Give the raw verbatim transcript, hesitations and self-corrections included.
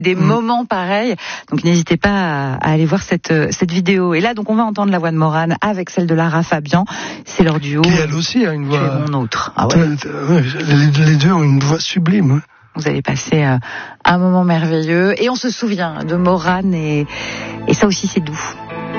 des mmh. moments pareils. Donc n'hésitez pas à, à aller voir cette cette vidéo. Et là, donc on va entendre la voix de Morane avec celle de Lara Fabian. C'est leur duo. Qui elle aussi a une voix. Tu es mon autre. Ah ouais. Les, les deux ont une voix sublime. Hein. Vous allez passer euh, un moment merveilleux et on se souvient de Morane et et ça aussi c'est doux.